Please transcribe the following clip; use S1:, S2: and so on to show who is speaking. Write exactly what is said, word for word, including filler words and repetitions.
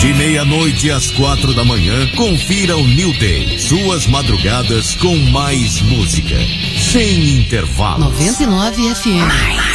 S1: De meia-noite às quatro da manhã, confira o New Day. Suas madrugadas com mais música. Sem intervalos.
S2: noventa e nove F M.